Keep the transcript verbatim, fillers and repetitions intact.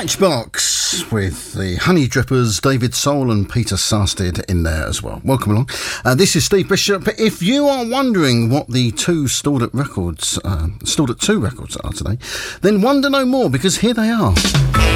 Matchbox with the Honey Drippers, David Soul and Peter Sarsted in there as well. Welcome along. Uh, this is Steve Bishop. If you are wondering what the two Stored at Records, uh, Stored at two records are today, then wonder no more, because here they are.